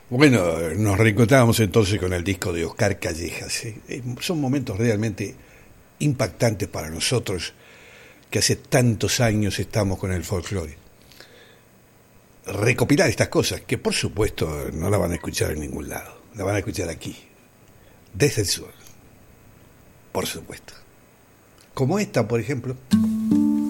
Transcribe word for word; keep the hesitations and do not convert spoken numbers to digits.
Bueno, nos reencontrábamos entonces con el disco de Oscar Callejas. ¿eh? Son momentos realmente impactantes para nosotros que hace tantos años estamos con el folclore. Recopilar estas cosas, que por supuesto no la van a escuchar en ningún lado, la van a escuchar aquí, desde el sur, por supuesto. Como esta, por ejemplo.